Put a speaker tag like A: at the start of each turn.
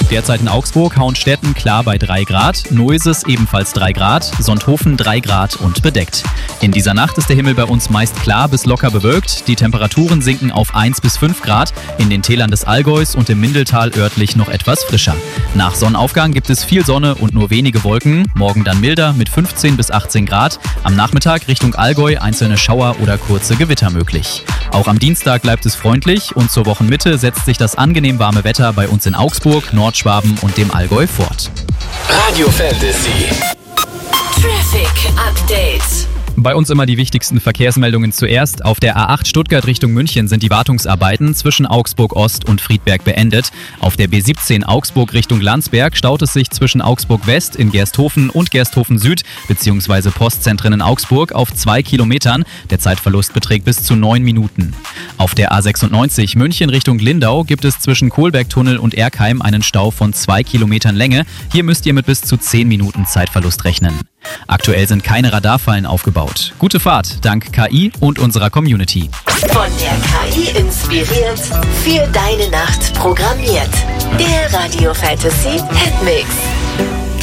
A: Derzeit in Augsburg, Hauenstetten klar bei 3 Grad, Neuses ebenfalls 3 Grad, Sonthofen 3 Grad und bedeckt. In dieser Nacht ist der Himmel bei uns meist klar bis locker bewölkt. Die Temperaturen sinken auf 1 bis 5 Grad, in den Tälern des Allgäus und im Mindeltal örtlich noch etwas frischer. Nach Sonnenaufgang gibt es viel Sonne und nur wenige Wolken, morgen dann milder mit 15 bis 18 Grad. Am Nachmittag Richtung Allgäu einzelne Schauer oder kurze Gewitter möglich. Auch am Dienstag bleibt es freundlich und zur Wochenmitte setzt sich das angenehm warme Wetter bei uns in Augsburg, Nordschwaben und dem Allgäu fort.
B: Radio Fantasy.
C: Traffic Update.
A: Bei uns immer die wichtigsten Verkehrsmeldungen zuerst. Auf der A8 Stuttgart Richtung München sind die Wartungsarbeiten zwischen Augsburg Ost und Friedberg beendet. Auf der B17 Augsburg Richtung Landsberg staut es sich zwischen Augsburg West in Gersthofen und Gersthofen Süd bzw. Postzentren in Augsburg auf 2 Kilometern. Der Zeitverlust beträgt bis zu 9 Minuten. Auf der A96 München Richtung Lindau gibt es zwischen Kohlbergtunnel und Erkheim einen Stau von 2 Kilometern Länge. Hier müsst ihr mit bis zu 10 Minuten Zeitverlust rechnen. Aktuell sind keine Radarfallen aufgebaut. Gute Fahrt, dank KI und unserer Community.
C: Von der KI inspiriert, für deine Nacht programmiert. Der Radio Fantasy Hitmix.